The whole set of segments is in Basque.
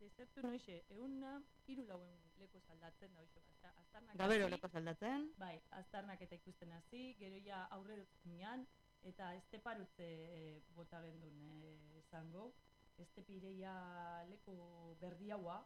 Desertu noixe, euna hiru lauen leko aldatzen da hoxo. Gabero leko aldatzen? Bai, aztarnak eta ikusten hasi, gero ja aurre dut ginean, eta esteparutze bota gendun zango. Estepireia leku berdi haua,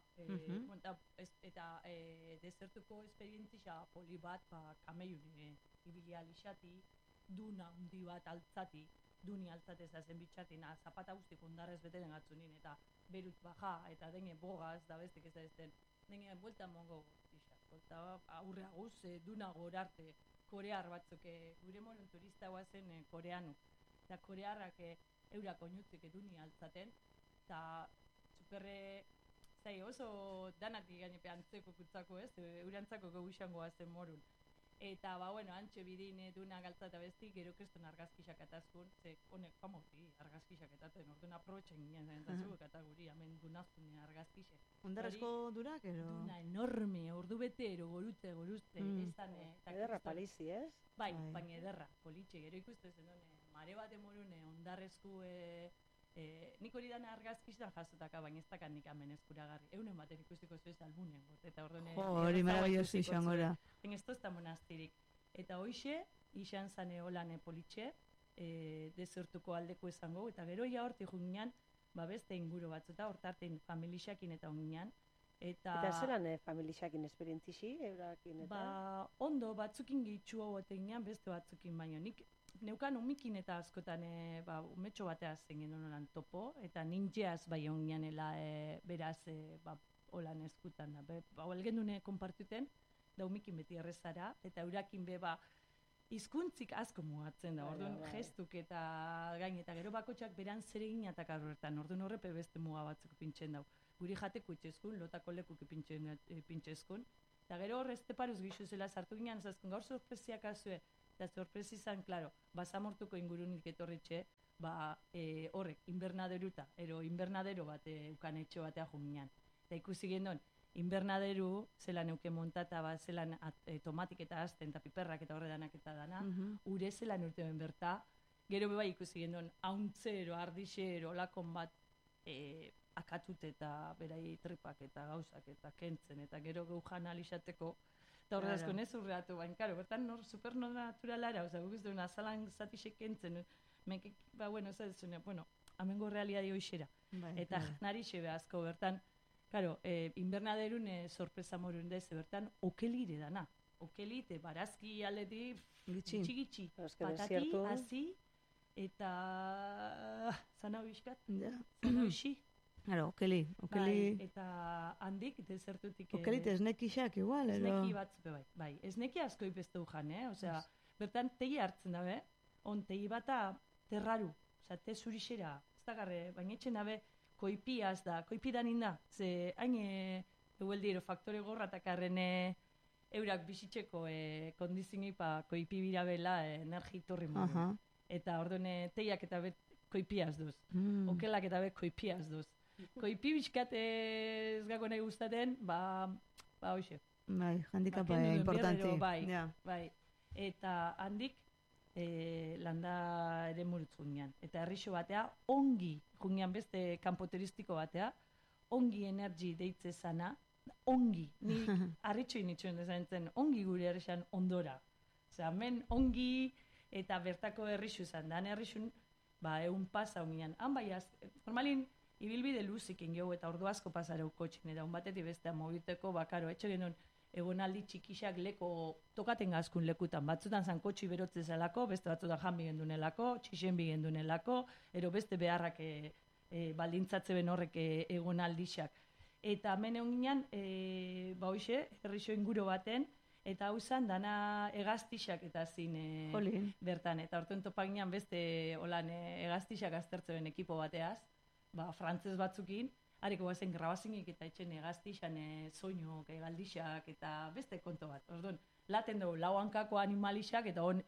eta desertuko esperientzia poli bat, kameiun ibilia lixati, duna hundi bat altzati, duni altzatez azen bitxatina, zapata guztik ondarrez bete den atzunin, eta berut baja, eta denge bogaz, da bestek ez da ez den, denge buelta mongo tixat, eta aurre aguz, duna gorarte, korear batzuk, gure moron turista guazen koreanu, eta korearrak eurak oinutik duni altzaten, eta superre, zai, oso danatik gainepe antzeko kutzako ez, eurantzako gau izangoa zen morun. Eta, bueno, antxe bidin duna galtzata besti, gero keston argazkixak atazkun, ze honek famoti argazkixak ataten, orduan aprobetxen ginen zaintzatzu, eta guri, hemen dunaztune argazkixe. Ondarrezko durak, ero? Duna enorme, ordu bete, ero gorute, ezan... Ederra palizi, ez? Bai, baina ederra, politxe, gero ikusten zen, mare bat emorune, ondarrezko... nik hori dana argazkizan jasotaka, baina ez dakan nik hemen eskuragarri. Eunen baten ikustiko zuez albunen, eta orduan... Hori maravilloso izan gora. En esto ez da monastirik. Eta hoxe, izan zane holan politxe, desertuko aldeko izango, eta gero ja horti junginan, beste inguru batzuta, hortarten familixakin eta honginan. Eta zelan familixakin esperientzisi, eurakin eta? Ondo, batzukin gehitxu hau eteginan, beste batzukin baino. Nik neukan umikin eta askotan umetxo bateaz zengen holan topo, eta ninjeaz bai hongianela beraz holan eskutan. Elgen dune konpartuten, da umikin beti errezara, eta eurakin hizkuntzik asko mugatzen da, orduan gestuk eta gain, eta gero bakotxak beran zeregin atak arroetan, orduan horrepe beste muga batzuk pintxen dau. Guri jateko itxezkun, lotako lekuk pintxezkun, eta gero horrezte paruz gixu zela sartu ginean, zazkun gaur sorpresiak azue, eta sorpresi izan, klaro, basamortuko ingurunik etorritxe, horrek, invernaderuta, invernadero bat ukan etxo batea junginan. Eta ikusi gendon, invernaderu, zelan euke montata, zelan tomatik eta azten, eta piperrak eta horredanak eta dana, ure zelan urtemen berta, gero bai ikusi gendon, hauntzero, ardixero, lakon bat, akatut eta berai tripak eta gauzak eta kentzen, eta gero geujan alisateko, eta horredazko ez urreatu, baina, karo, bertan super naturalara, oza, guk ez duen azalan zatixek kentzen, menkik, ez duzune, amengo realiadi hoxera, eta janari xebe asko, bertan, karo, invernaderun sorpresa morun dez, bertan, okelire dana, okelite, barazki aldeti, gitxi, patati, hazi, eta zana bizkat, zana bixi. Claro, okeli. Eta handik, desertutik... Okelit esnekixak igual, edo? Esneki batzupe bai. Esneki asko ipeztu jan, osea, bertan tegi hartzen dabe, on tegi bata terraru, osea, te zurixera, ez da garre, baina etxen dabe, koipiaz da, koipidan inda, ze hain egueldiro faktore gorratakarren eurak bizitzeko kondizingipa koipi birabela energi torri modu. Eta orduan teiak eta bet koipiaz duz, okelak eta bet koipiaz duz. Koipi bizkat ez gako nahi gustaten, hoxe. Bai, handikapa importanti. Bai, eta handik landa ere murutzu ginean. Eta herrixo batea, ongi, jungian beste kanpo turistiko batea, ongi energi deitze zana, ongi, ni harritxoin itxuen dezaintzen, ongi gure herrixan ondora. Osea, men ongi eta bertako herrixu zan, dan herrixun, egun pasa hongian. Han bai, normalin, ibilbide luzik ingeu eta ordu asko pasareu kotxin, eta un batetik bestea mobiteko, karo, etxe genuen egonaldi txikixak leko tokaten gazkun lekutan, batzutan zan kotxi berotze zelako, beste batzutan jan bigendunelako, txixen bigendunelako, ero beste beharrak baldintzatze ben horrek egonaldixak. Eta hemen honginan, hoxe, herrixo inguru baten, eta hau zan, dana egaztixak eta zin bertan. Eta orten topaginan beste egaztixak aztertzen ekipo bateaz, frantzez batzukin, hariko bazen grabazinik eta etxen egaztixan soinuk, egaldixak eta beste konto bat. Orduan, laten dugu lau hankako animalixak eta hon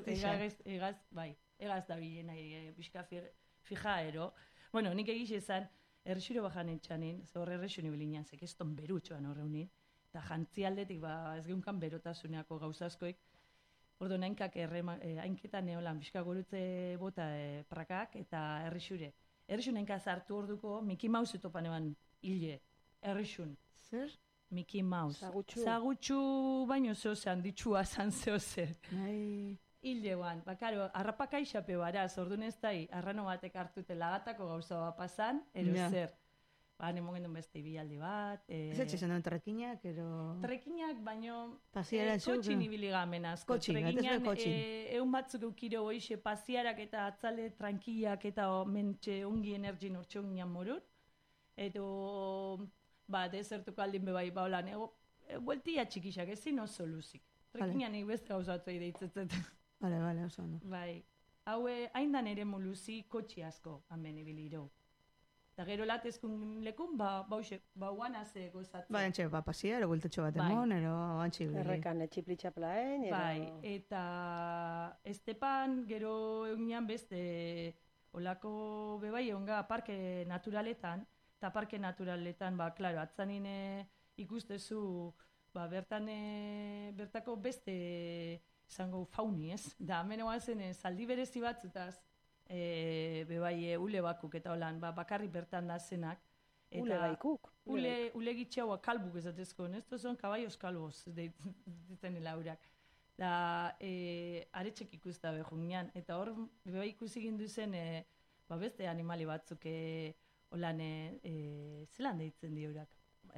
egaz da bilen, bizka fija ero. Bueno, nik egiz ezan, errexiro bajan etxanin, ze horre errexo nibilinean, zekeston berutxoan horreunin, eta jantzi aldetik ez geunkan berotasuneako gauzazkoik, orduan hainketan neolan bizka gorutze bota prakak eta errexure. Errexu nenka zartu orduko Mickey Mouse topan eban hile. errixun. Zer? Mickey Mouse. Zagutxu. Zagutxu baino zeozean, ditxua zan zeozer. Ai, Hileuan, karo, harrapaka isape baraz, orduan ez da, arrano batek hartute lagatako gauza bat pasan, ero Ja. zer. Ne mogendun beste ibialdi bat. ez etxezen duen trekinak, ero... Trekinak, baino Pasiara zuk, kotxin ibili gamen asko. Kotxin, batez be Trekinan, kotxin. egun batzuk eukiro hoixe pasiarak eta atzale tranquillak eta mentxe ongi energin urtxe ongian morut. Eto, desertuko aldin bebai, holan, bueltia txikixak, ezin oso luzik. Trekinan nik beste gauzatzei deitzetzet. Vale, oso no. Bai, haue, haindan ere moluzi kotxi asko hamen ibiliro. Eta gero latezkun lekun, guanaz gozatzen. Ba, entxe, pasia, ero bueltatxo bat Bai. emon, ero antxi bili. Errekan etxiplitxaplaen, Bai, eta Estepan gero egunean beste olako bebai onga parke naturaletan, eta parke naturaletan, klaro, atzanine ikustezu, bertako beste izango fauni, ez? Da, hemen oazen zaldi berezi batzutaz, bebai ule bakuk eta holan, bakarri bertan da zenak. ule baikuk. Ule gitxeaua kalbuk ezatezko, estos son caballos calvos, ditzen laurak. Da, aretxek ikusta behunian, eta hor, bebai ikusi gindu zen, beste animali batzuk, holan, zelan deitzen diurak.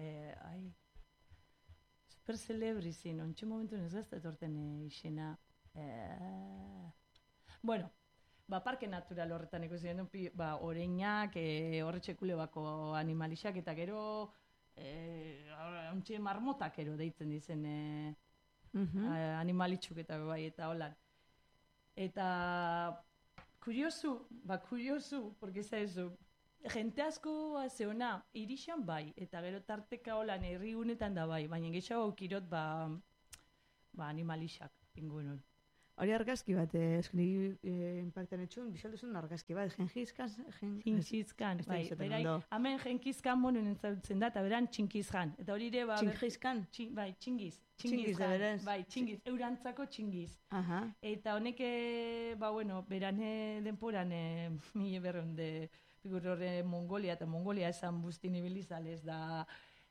Super celebrizin, ontsi momentu ez gazta etorten izena. Bueno, parke natural horretan ikusi genuen, oreinak, horretxekule bako animalixak, eta gero, ontsi marmotak ero deitzen dizen animalitxuk eta bai, eta holan. Eta, kuriosu, porque ez eso, jente asko zeona, irixan bai, eta gero tarteka holan herrigunetan da bai, baina gehiago aukirot animalixak, ingunun. Hori argazki bat, eskeni impactan etxun, bizalduzun argazki bat, Jenkizkan, bai, berai, hemen Jenkizkan monun entzautzen da, eta beran txinkizkan. Eta hori ere, Txinkizkan? Bai, txingiz. Txingiz da beraz? Bai, txingiz, eurantzako txingiz. Aha. Eta honek, beran denporan, mila berreunde, figurore Mongolia, eta Mongolia esan buztin ibilizalez da,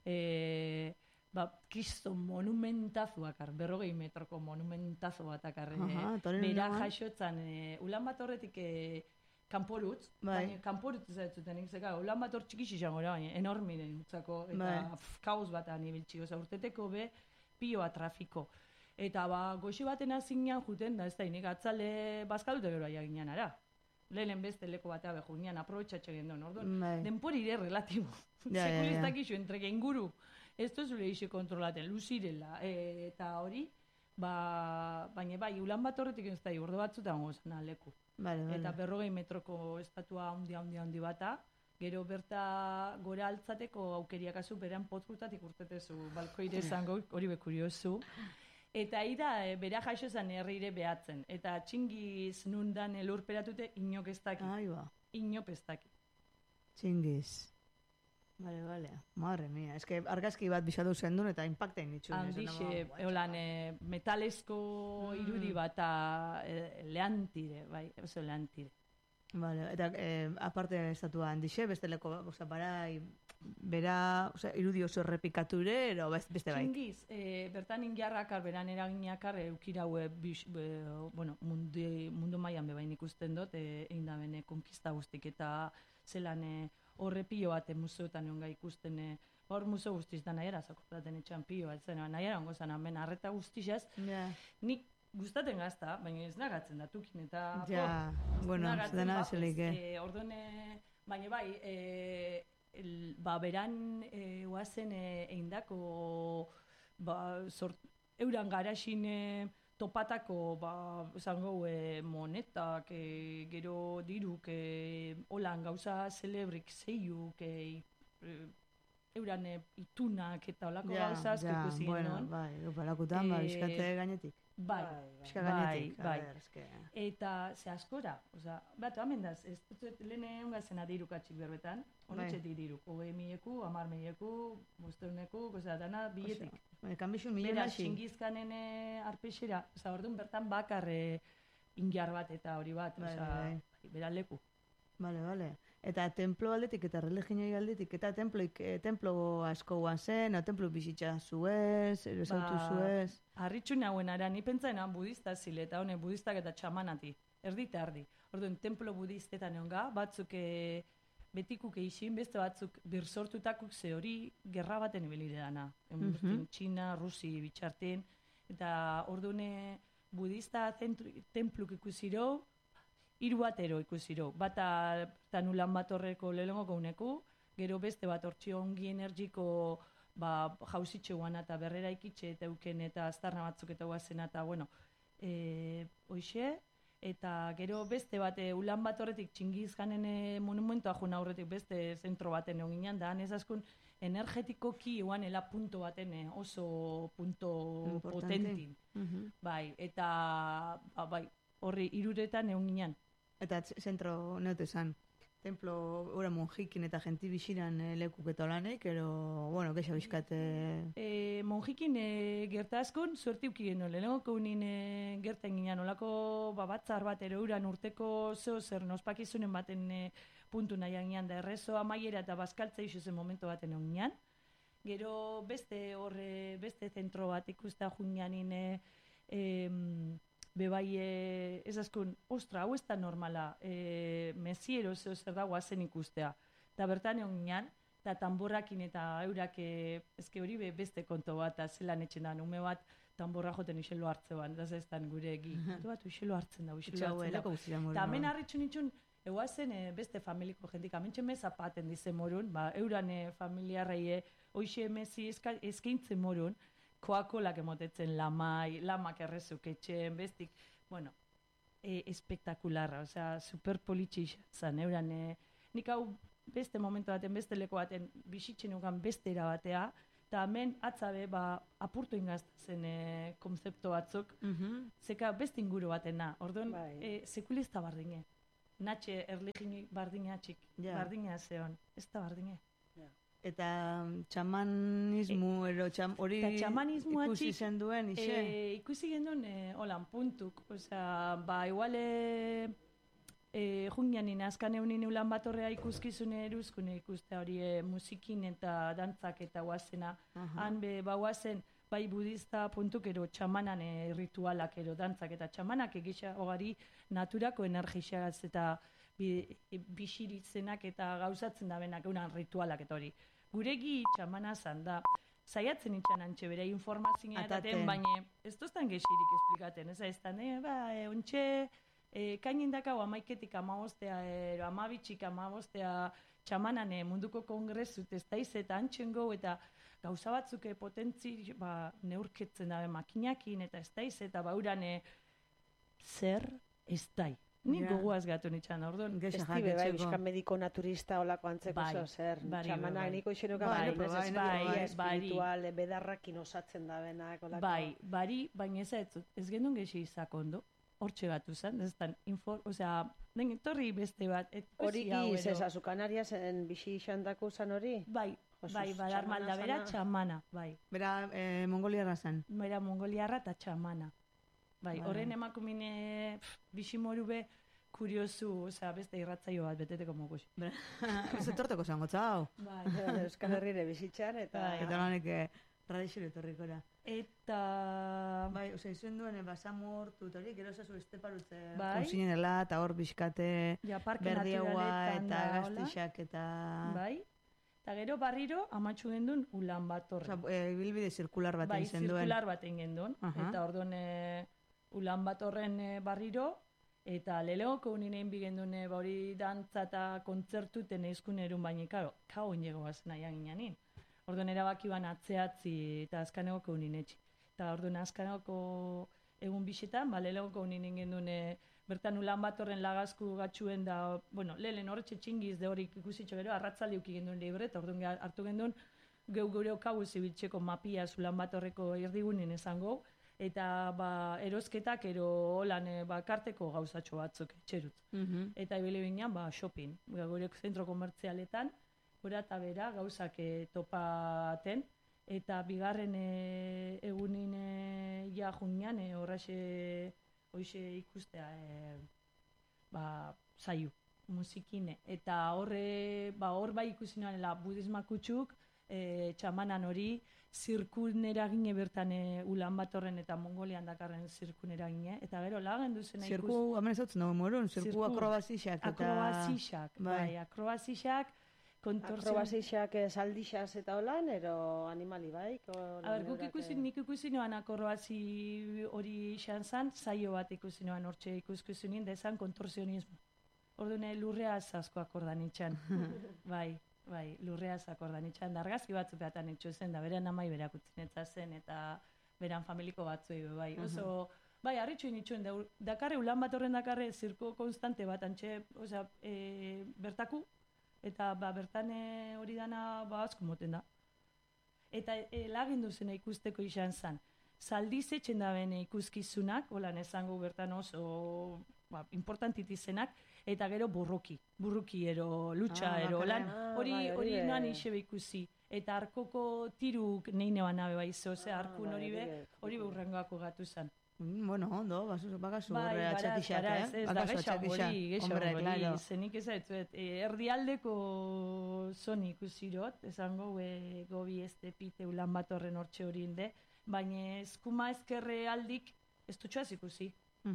kisto monumentazo akar, 40 metroko monumentazo bat akar. Bera jaixotzan, ulan bat horretik kanporutz, baina kanporutz ez zuten, ulan bat hor txikix izango da, baina enormiren utzako, eta kaos batan ibiltxiko, urteteko pioa trafiko. Eta goxi baten azinean juten, da ez da, inik atzale bazkalute gero aia ginean ara. Lehen beste leko batea behunian, aprobetxatxe gendon, orduan. Denporire relatibo. Sekulistak iso, entrege inguru. Ez tozule iso kontrolaten, luzirela. Eta hori, baina bai, ulan bat horretik ez da, urdo batzutan gozan leku. Eta 40 metroko estatua handi bata, gero berta gora altzateko aukeriak azu, beran potrutatik urtetezu, balkoire zango, hori bekuriozu. Eta ida, bera jaixo zen herrire behatzen. Eta txingiz nundan lurperatute inok ez daki. Inok ez daki. Txingiz. Bale. Madre mia. Ez que argazki bat bisatu zen duen eta impactain ditxun. Handixe, eulan, metalezko irudi bat lehantire, bai, oso lehantire. Vale, eta aparte estatua handixe, besteleko, barai, bera, irudi oso errepikature, ero beste bai. Txingiz, bertan ingiarrakar, beran eraginakar, eukiraue, mundu mailan bebain ikusten dut, egin da bene konkista guztik, eta zelan horre pilo bat museoetan egon ikusten, hor museo guztiz da nahiara, zakoplaten etxean pilo bat zen, nahiara ongo zen, hemen arreta guztizaz, nik gustaten gazta, baina ez nagatzen datukin, eta... Ja, bueno, ez dena zelik, Orduan, baina bai, beran oazen eindako euran garaxin topatako, zango, monetak, gero diruk, holan gauza celebrik zeiuk, euran itunak eta holako gauza asko ikusi genuen. Bai, balakutan, bizkatze gainetik. Bai. Eta ze askora, batu amendaz, ez dut lehen egon gazen adirukatxik berbetan, honetxetik diruk, 20.000, 10.000, 500.000, goza dana billetik. Kanbixun mila Bera, nasi. txingizkanen arpexera, orduan bertan bakar ingiar bat eta hori bat, bera leku. Bale. Eta templo aldetik eta religioi aldetik eta templo asko guan zen, o templo bizitza zuez, esautu zuez. Harritxu nagoen ara, ni pentsaena budista zile, eta hone budistak eta txamanati, erdi eta erdi. Orduan, templo budistetan egon batzuk betikuk eixin, beste batzuk birsortutakuk ze hori gerra baten ibilire dana. Txina, Rusi bitxarten, eta orduan budista templuk ikusiro, hiru batero ikusiro. Bata tanulan bat horreko lehengo gauneku, gero beste bat hortxi ongi energiko jauzitxe guana eta berrera ikitxe eta euken eta aztarna batzuk eta guazen eta, bueno, hoxe, eta gero beste bat ulan bat horretik txingiz ganen monumentoa joan aurretik beste zentro baten egon ginen, da ez askun energetikoki eguanela punto baten oso punto potentin. Bai, eta bai, horri iruretan egon ginen. Eta zentro neote zan, templo ora monjikin eta genti bixiran lekuk eta olanek, ero, bueno, geixa bizkate... Monjikin gerta askon, suerti ukien nole, lehenko unin gerta ginen, olako batzar bat ero uran urteko zeo zer nospakizunen baten puntu nahian ginen, da errezo amaiera eta bazkaltza iso momento baten egon ginen. Gero beste horre, beste zentro bat ikusta junianin bebai ez askun, ostra, hau ez da normala, mesiero zeo zer dagoa zen ikustea. Eta bertan egon ginen, eta tamborrakin eta eurak ezke hori beste konto bat, zelan etxen da, ume bat tamborra joten iselo hartzean, eta ez da gure egi. Eta bat iselo hartzen da, iselo hartzen da. Eta hemen harritxun itxun, eguazen beste familiko jentik, amentxe meza paten dize morun, euran familiarraie, hoxe mezi eskaintzen morun, Coca-Colak emotetzen lamak errezuk etxen, bestik, bueno, espektakularra, osea, super politxe izan, euran, nik hau beste momentu baten, beste leko baten, bizitzen ugan beste erabatea, eta hemen atzabe, apurtu ingazten konzepto batzuk, zeka beste inguru batena, orduan, sekulista bardine, natxe erligini bardina txik, bardina zeon, ez da bardine. Eta txamanismu, hori ikusi zen duen, ise? Ikusi genduen, holan, puntuk, osea, iguale junianin azkan eunin ulan bat horrea ikuskizune eruzkune ikustea hori musikin eta dantzak eta guazena. Han guazen, bai budista puntuk ero txamanan ritualak ero dantzak eta txamanak egisa hogari naturako energixagaz eta bixiritzenak eta gauzatzen da benak eunan ritualak eta hori. Guregi txamana zan da, zaiatzen itxan antxe bere informazioa etaten, baina ez doztan gehiagirik esplikaten, ez da, ontxe kainindakau amaiketik amabostea, amabitxik amabostea txamanan munduko kongresut ez da izeta antxen gau eta gauza batzuk potentzi neurketzen dabe makinakin eta ez da izeta bauran zer ez da. Ni gogoaz gatu nitxan, orduan. Estibe, bai, bizkan mediko naturista olako antzeko zer. Txamanak niko isenuka, espiritual, bedarrakin osatzen da benak. Bai, baina ez gendun gehi izak ondo, hortxe batu zen, ez da, osea, den torri beste bat. Hori giz, ez azukanariaz, bixi xandako zan hori? Bai, badar malda, bera txamana, bai. Bera mongoliarra zen? Bera mongoliarra eta txamana. Bai, horren emakumine biximoru be, kuriosu, osea, beste irratzaio bat, beteteko mogusi. Ez etorteko zango, txau. Bai, Euskal Herrire bizitzan, eta... Eta lanek radixero etorrikora. Eta... Bai, osea, izuen duen, basamortu, eta hori, gero zazu esteparutze, konsinenela, eta hor bizkate, berdiaua, eta gaztixak, eta... Bai, eta gero barriro, amatxu gendun, ulan bat horre. Osea, bilbide zirkular bat egin duen. Bai, zirkular bat egin duen, eta orduan ulan bat horren barriro, eta leleoko uninen bigendun hori dantza eta kontzertuten eizkun erun baina, kao inego bazen nahian ginanin. Orduan erabaki ban atzeatzi eta azkanegoko uninetxi. Eta orduan azkanegoko egun bisetan, leleoko uninen gendun bertan ulan bat horren lagazku gatxuen da, bueno, lehen horretxe txingiz de horik ikusitxo gero, arratzaldi uki gendun libre, eta orduan hartu gendun, geure okau zibiltzeko mapia ulan bat horreko erdigunen esango, eta erosketak ero holan karteko gauzatxo batzuk etxerut. Eta ibili binean shopping, gure zentro komertzialetan, gora eta bera gauzak topaten, eta bigarren egunin ja junian horrexe ikustea zaiu. musikine. Eta hor bai ikusi nuanela budismakutxuk, txamanan hori, zirkun eragine bertan Ulan Batorren eta Mongolian dakarren zirkun eragine. Eta gero lagen duzen ikusi... Zirku, hemen ez dutzen dugu morun, zirku akrobazixak. Akrobazixak, bai, akrobazixak, akrobazixak saldixas eta holan, ero animali baik? Nik ikusi noan akrobazi hori izan zan, zaio bat ikusi noan hortxe ikusi nien, da ezan kontorsionismo. Orduan lurreaz asko akordan itxan, bai, lurreaz akordan itxan, da argazki batzu behatan itxu zen, da beran amai berakutzen etzazen, eta beran familiko batzuei, bai, oso... Bai, harritxuin itxuen, dakarre, Ulan Batorren dakarre, zirko konstante bat, antxe, bertaku, eta bertan hori dana asko moten da. Eta lagindu zena ikusteko izan zen. Zaldiz etxen da bene ikuskizunak, holan esango bertan oso importantit izenak, eta gero burruki ero, lutxa ero, holan, hori noan isebe ikusi. Eta arkoko tiruk neine banabe baizo, arkun hori beurrengoako gatu zen. Bueno, ondo, bagazu horre atxatixak, bagazu atxatixak. Hombre, claro. Zenik ez aitzuet, erdialdeko zoni ikusirot, esango gobi estepite Ulan Batorren hortxe hori inde, baina eskuma ezkerre aldik ez dutxoaz ikusi.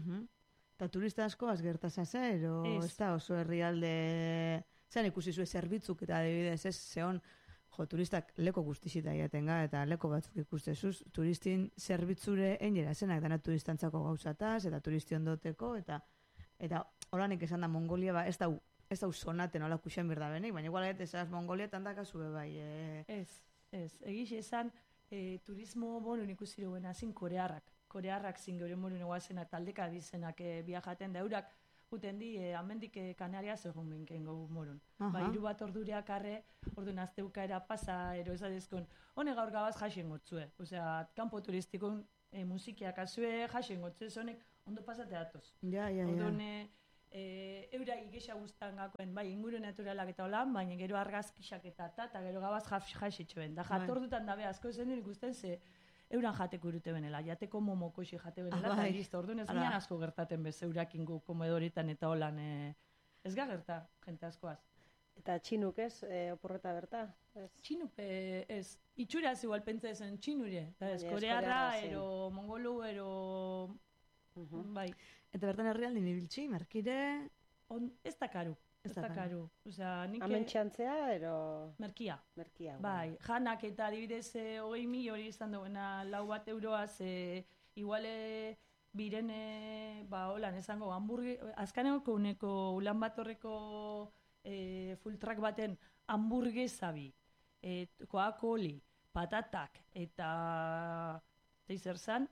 Eta turista asko azgertazaze, ero ez da oso herrialde... Zeran ikusi zuen zerbitzuk eta adibidez ez zehon, turistak leko guztizita jaten eta leko batzuk ikustezuz, turistin zerbitzure enjera zenak dana turistantzako gauzataz, eta turisti ondoteko, eta horanik esan da Mongolia, ez da usonaten hola kuxen birda benik, baina igual ezaz Mongolia tandakazue bai. Ez, egiz esan turismo bonun ikusi duen azin korearrak zin gure morun eguazena taldeka dizenak biajaten da eurak, guten di, amendik Kanariaz egon binken gogu morun. Hiru bat ordureak arre, orduan azteukaera pasa, ero ezadezkon, hone gaur gabaz jasen gotzue. Osea, kanpo turistikon musikiak azue, jasen gotzue, zonek ondo pasate datoz. Orduan, eura igesa guztan gakoen, bai, inguru naturalak eta holan, baina gero argazkixak eta gero gabaz jasetxoen. Da jatordutan dabe asko zen duen ikusten ze, euran jateko urute benela, jateko momokoixi jate benela, eta listo, orduan ez ginen asko gertaten bez, eurakingo komedoritan eta holan, ez gerta, jente askoaz. Eta txinuk ez, oporreta berta? Txinuk ez, itxuraz igual pentsa ezen txinure, korearra, ero mongolu, ero... Bai. Eta bertan herrialdin ibiltzi, merkire... Ez da karu. Ez da karu. Hemen txantzea, ero... Merkia. Bai, janak eta adibidez 20.000 hori izan duena lau bat euroaz, iguale biren, holan esango, azkaneko uneko Ulan Batorreko full track baten hamburguesabi, koakoli, patatak, eta zer zan,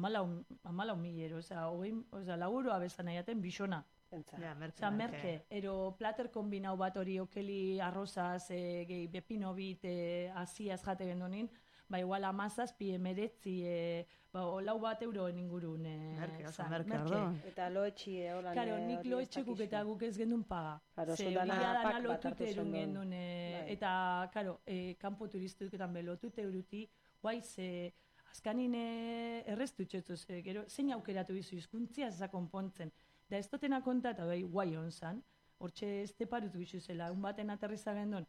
14.000 oza, laguroa bezan aiaten bisona. Merke, ero plater kombinau bat hori okeli arrozaz, gehi bepino bit, aziaz jate gendonin, igual 17, 19, lau bat euroen ingurun. Merke. Eta loetxi, holan. Karo, nik loetxekuk eta guk ez gendun paga. Ze biladana lotute erun gendun. Eta, karo, kanpo turistuketan belotute eruti, guai ze... Azkanin erreztu txetzuz, gero, zein aukeratu bizu izkuntzia ez konpontzen. Da ez dutena konta eta bai guai honzan, hortxe esteparutu bizu zela, un baten aterriza gendun,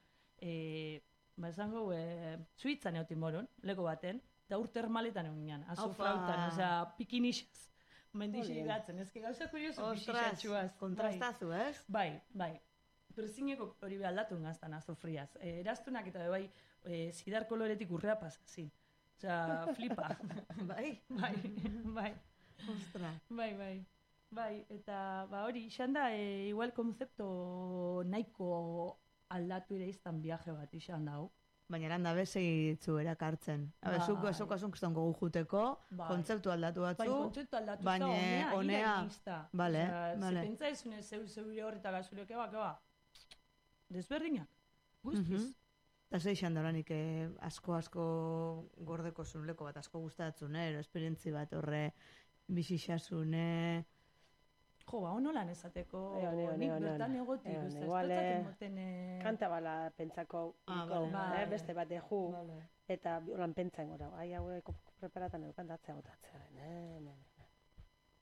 esango, Suitzan eutin moron, lego baten, da termaletan egun ginen, azofrautan, oza, pikinixaz, mendixi gatzen, ezke gauza kurioso pixixatxuaz. Kontrastazu, ez? Bai. Perzineko hori behaldatu gaztan azofriaz. Eraztunak eta bai, zidar koloretik urrea pasazin. Osa, flipa. Bai. Ostra. Bai, eta hori, izan da, igual konzepto nahiko aldatu ere izan viaje bat izan da. Baina eran dabe segitzu erakartzen. Zuko esokazun kiston gogu juteko, kontzeptu aldatu batzu, baina honea. Bale. Zepentza ezune zeure horreta gazureo, keba. Desberdinak, guztiz. Eta ze izan da oranik asko gordeko zunleko bat, asko gustatzen, esperientzi bat horre bizixasune... Jo, honolan ezateko, nik bertan egotik, ez moten... Kanta bala pentsako, beste bat deju, eta holan pentsan gora, hauek preparatan eukandatzea gotatzea.